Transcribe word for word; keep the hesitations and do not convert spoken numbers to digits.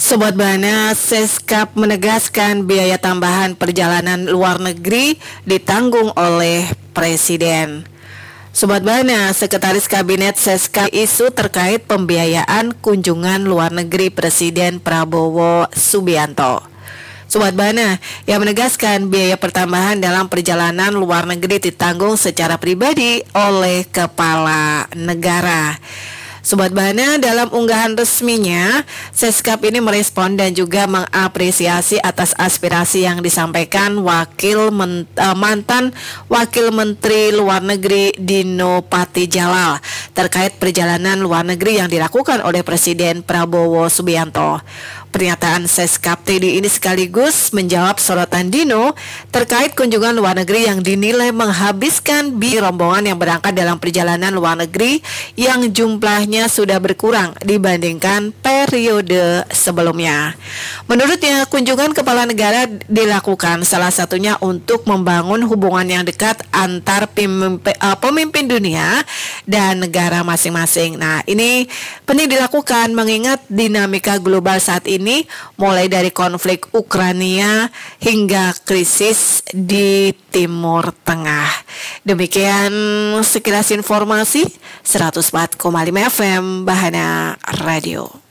Sobat Bana, Seskap menegaskan biaya tambahan perjalanan luar negeri ditanggung oleh Presiden. Sobat Bana, Sekretaris Kabinet Seskap isu terkait pembiayaan kunjungan luar negeri Presiden Prabowo Subianto. Sobat Bana, yang menegaskan biaya pertambahan dalam perjalanan luar negeri ditanggung secara pribadi oleh Kepala Negara. Sobat Bana, dalam unggahan resminya, Seskap ini merespon dan juga mengapresiasi atas aspirasi yang disampaikan Wakil Men- uh, mantan Wakil Menteri Luar Negeri Dino Patijalal terkait perjalanan luar negeri yang dilakukan oleh Presiden Prabowo Subianto. Pernyataan Seskap T D ini sekaligus menjawab sorotan Dino terkait kunjungan luar negeri yang dinilai menghabiskan biaya rombongan yang berangkat dalam perjalanan luar negeri yang jumlahnya sudah berkurang dibandingkan periode sebelumnya. Menurutnya, kunjungan kepala negara dilakukan salah satunya untuk membangun hubungan yang dekat antar pemimpin, uh, pemimpin dunia dan negara masing-masing. Nah, ini penting dilakukan mengingat dinamika global saat ini Ini mulai dari konflik Ukraina hingga krisis di Timur Tengah. Demikian sekilas informasi seratus empat koma lima F M Bahana Radio.